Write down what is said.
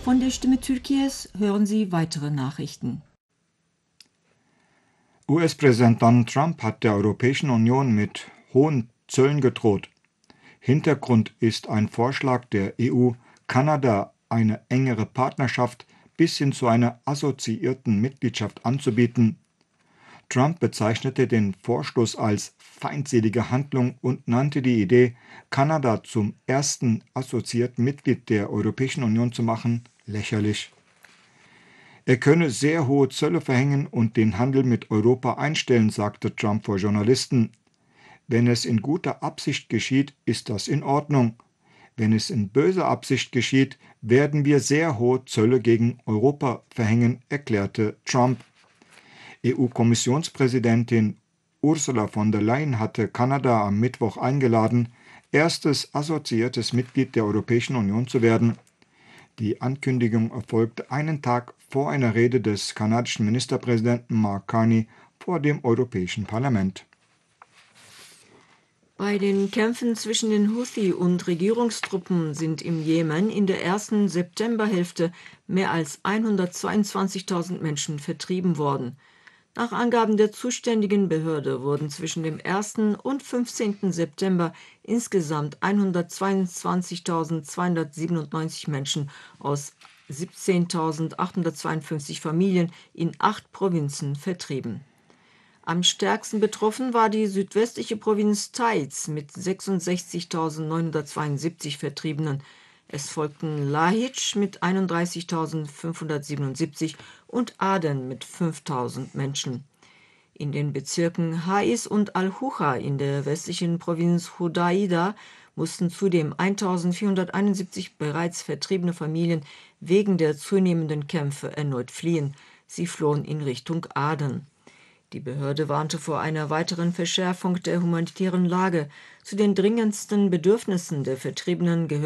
Von der Stimme Türkiye's hören Sie weitere Nachrichten. US-Präsident Donald Trump hat der Europäischen Union mit hohen Zöllen gedroht. Hintergrund ist ein Vorschlag der EU, Kanada eine engere Partnerschaft bis hin zu einer assoziierten Mitgliedschaft anzubieten. Trump bezeichnete den Vorstoß als feindselige Handlung und nannte die Idee, Kanada zum ersten assoziierten Mitglied der Europäischen Union zu machen, lächerlich. Er könne sehr hohe Zölle verhängen und den Handel mit Europa einstellen, sagte Trump vor Journalisten. Wenn es in guter Absicht geschieht, ist das in Ordnung. Wenn es in böser Absicht geschieht, werden wir sehr hohe Zölle gegen Europa verhängen, erklärte Trump. EU-Kommissionspräsidentin Ursula von der Leyen hatte Kanada am Mittwoch eingeladen, erstes assoziiertes Mitglied der Europäischen Union zu werden. Die Ankündigung erfolgte einen Tag vor einer Rede des kanadischen Ministerpräsidenten Mark Carney vor dem Europäischen Parlament. Bei den Kämpfen zwischen den Houthi und Regierungstruppen sind im Jemen in der ersten Septemberhälfte mehr als 122.000 Menschen vertrieben worden. Nach Angaben der zuständigen Behörde wurden zwischen dem 1. und 15. September insgesamt 122.297 Menschen aus 17.852 Familien in 8 Provinzen vertrieben. Am stärksten betroffen war die südwestliche Provinz Taiz mit 66.972 Vertriebenen. Es folgten Lahij mit 31.577 und Aden mit 5.000 Menschen. In den Bezirken Haiz und Al-Hucha in der westlichen Provinz Hudaida mussten zudem 1.471 bereits vertriebene Familien wegen der zunehmenden Kämpfe erneut fliehen. Sie flohen in Richtung Aden. Die Behörde warnte vor einer weiteren Verschärfung der humanitären Lage. Zu den dringendsten Bedürfnissen der Vertriebenen gehört